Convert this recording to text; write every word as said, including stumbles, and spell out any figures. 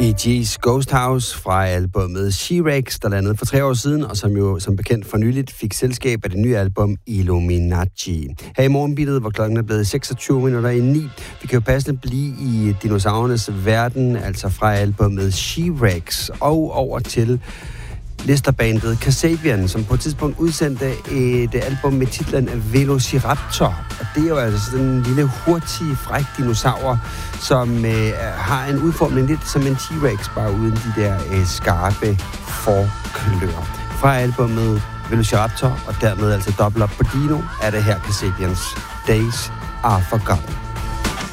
Bee Gees Ghost House fra albumet She-Rex, der landede for tre år siden, og som jo som bekendt for nyligt fik selskab af det nye album Illuminati. Her i morgenbittet, hvor klokken er blevet seksogtyve minutter i ni, vi kan jo passende blive i dinosaurernes verden, altså fra albumet She-Rex, og over til Listerbandet Kasabian, som på et tidspunkt udsendte et album med titlen Velociraptor. Og det er jo altså sådan en lille, hurtig, fræk dinosaur, som øh, har en udformning lidt som en T-Rex, bare uden de der øh, skarpe forklør. Fra albumet Velociraptor, og dermed altså dobbelt op på Dino, er det her Kasabians Days Are Forgotten.